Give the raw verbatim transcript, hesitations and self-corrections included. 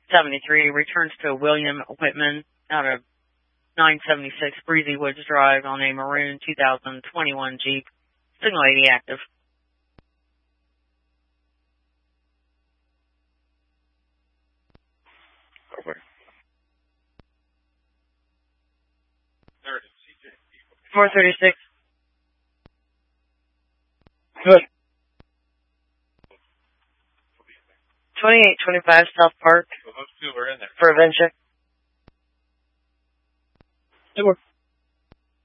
seventy-three returns to William Whitman out of nine seventy-six Breezy Woods Drive on a maroon two thousand twenty-one Jeep. Signal eighty active. Okay. four thirty-six. Good. twenty-eight twenty-five South Park. So those two are in there. For a VIN check. It works.